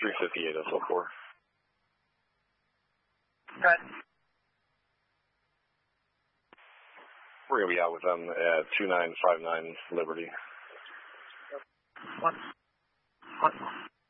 358 SL4. Good. We're going to be out with them at 2959 Liberty. What?